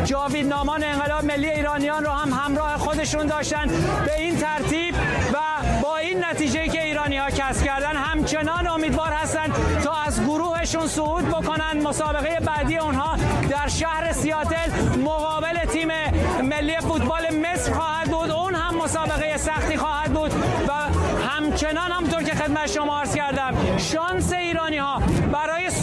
جاویدنامان انقلاب ملی ایرانیان رو هم همراه خودشون داشتن. به این ترتیب و با این نتیجه‌ای که ایرانی‌ها کسب کردن همچنان امیدوار هستن تا از گروهشون صعود بکنن. مسابقه بعدی اونها در شهر سیاتل مقابل تیم ملی فوتبال مصر خواهد بود. اون هم مسابقه سختی خواهد بود و همچنان همونطور که خدمت شما عرض کردم شانس ایرانی‌ها برای